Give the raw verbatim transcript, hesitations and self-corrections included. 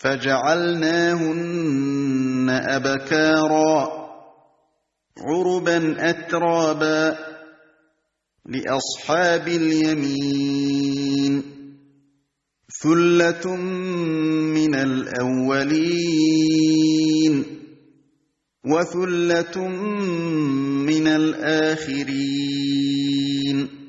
فَجَعَلْنَاهُنَّ أَبْكَارًا عُرُبًا أَتْرَابًا لِّأَصْحَابِ الْيَمِينِ ثُلَّةٌ مِّنَ الْأَوَّلِينَ وَثُلَّةٌ مِّنَ الْآخِرِينَ